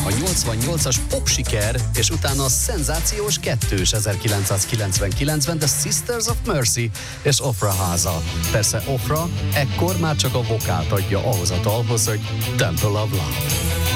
a 88-as pop siker, és utána a szenzációs 2-s 1999-ben The Sisters of Mercy és Ofra háza. Persze Ofra ekkor már csak a vokált adja ahhoz a dalhoz, hogy Temple of Love.